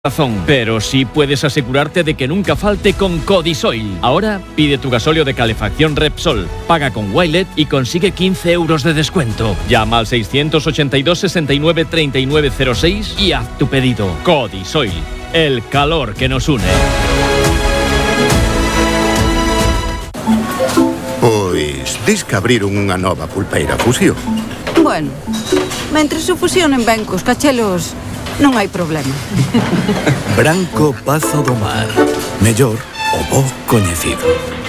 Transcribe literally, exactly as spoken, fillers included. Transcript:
razón, pero sí puedes asegurarte de que nunca falte con Codisoil. Ahora pide tu gasóleo de calefacción Repsol, paga con Wilet y consigue quince euros de descuento. Llama al seiscientos ochenta y dos, sesenta y nueve, treinta y nueve cero seis y haz tu pedido. Codisoil, el calor que nos une. Pois, dis que abriron unha nova pulpeira Fusión. Bueno, mentres se fusionen ben cos cachelos, non hai problema. Branco Pazo do Mar. Mellor o bo coñecido.